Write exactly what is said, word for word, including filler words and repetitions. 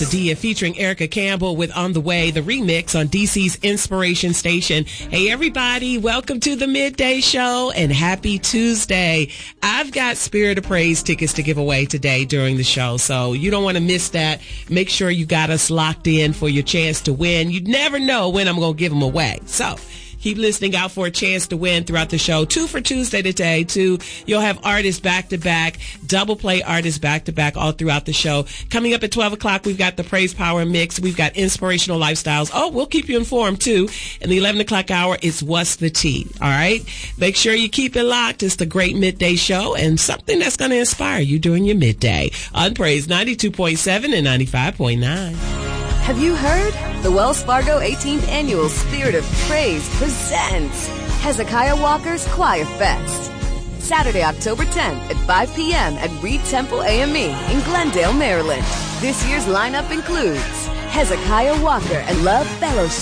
Sadia featuring Erica Campbell with On the Way, the remix on D C's Inspiration Station. Hey, everybody, welcome to the Midday Show and happy Tuesday. I've got Spirit of Praise tickets to give away today during the show, so you don't want to miss that. Make sure you got us locked in for your chance to win. You never know when I'm going to give them away. So keep listening out for a chance to win throughout the show. Two for Tuesday today, too. You'll have artists back-to-back, double play artists back-to-back all throughout the show. Coming up at twelve o'clock, we've got the Praise Power Mix. We've got Inspirational Lifestyles. Oh, we'll keep you informed, too. In the eleven o'clock hour, it's What's the Tea, all right? Make sure you keep it locked. It's the Great Midday Show and something that's going to inspire you during your midday on Praise ninety-two point seven and ninety-five point nine. Have you heard? The Wells Fargo eighteenth Annual Spirit of Praise presents Hezekiah Walker's Choir Fest. Saturday, October tenth at five p.m. at Reed Temple A M E in Glendale, Maryland. This year's lineup includes Hezekiah Walker and Love Fellowship.